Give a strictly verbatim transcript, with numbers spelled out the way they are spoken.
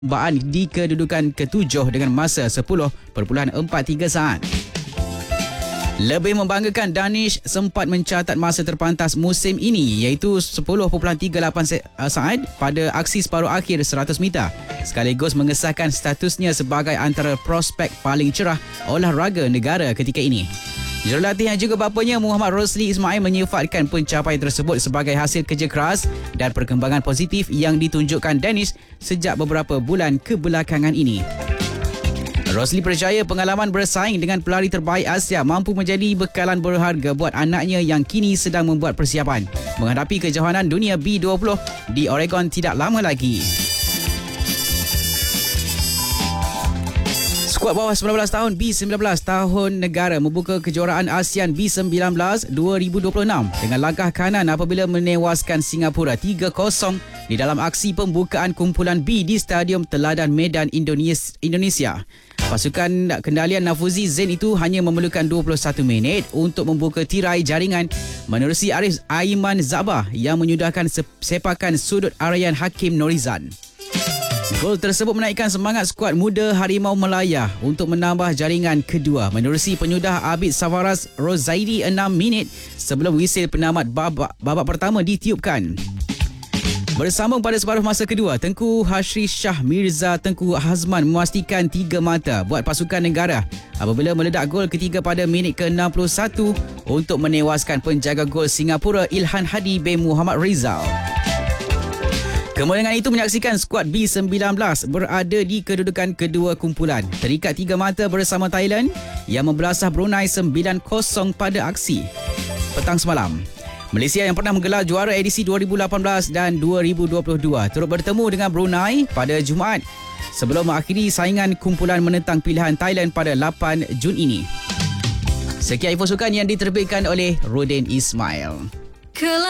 perlombaan di kedudukan ketujuh dengan masa sepuluh perpuluhan empat tiga saat. Lebih membanggakan, Danish sempat mencatat masa terpantas musim ini iaitu sepuluh perpuluhan tiga lapan saat pada aksi separuh akhir seratus meter, sekaligus mengesahkan statusnya sebagai antara prospek paling cerah olahraga negara ketika ini. Jurulatih yang juga bapanya, Muhammad Rosli Ismail, menyifatkan pencapaian tersebut sebagai hasil kerja keras dan perkembangan positif yang ditunjukkan Danish sejak beberapa bulan kebelakangan ini. Rosli percaya pengalaman bersaing dengan pelari terbaik Asia mampu menjadi bekalan berharga buat anaknya yang kini sedang membuat persiapan menghadapi kejohanan dunia B dua puluh di Oregon tidak lama lagi. Skuad bawah sembilan belas tahun B sembilan belas tahun negara membuka kejuaraan ASEAN B sembilan belas dua ribu dua puluh enam dengan langkah kanan apabila menewaskan Singapura tiga kosong di dalam aksi pembukaan kumpulan B di Stadium Teladan Medan, Indonesia. Pasukan kendalian Nafuzi Zain itu hanya memerlukan dua puluh satu minit untuk membuka tirai jaringan menerusi Arif Aiman Zabah yang menyudahkan sepakan sudut Aryan Hakim Norizan. Gol tersebut menaikkan semangat skuad muda Harimau Melaya untuk menambah jaringan kedua menerusi penyudah Abid Safaras Rozaidi enam minit sebelum wisil penamat babak, babak pertama ditiupkan. Bersambung pada separuh masa kedua, Tengku Hashri Shah Mirza Tengku Hazman memastikan tiga mata buat pasukan negara apabila meledak gol ketiga pada minit ke enam puluh satu untuk menewaskan penjaga gol Singapura Ilhan Hadi bin Muhammad Rizal. Kemenangan itu menyaksikan skuad B sembilan belas berada di kedudukan kedua kumpulan, terikat tiga mata bersama Thailand yang membelasah Brunei sembilan kosong pada aksi petang semalam. Malaysia yang pernah menggelar juara edisi dua ribu lapan belas dan dua ribu dua puluh dua turut bertemu dengan Brunei pada Jumaat sebelum mengakhiri saingan kumpulan menentang pilihan Thailand pada lapan Jun ini. Sekian info sukan yang diterbitkan oleh Rodin Ismail.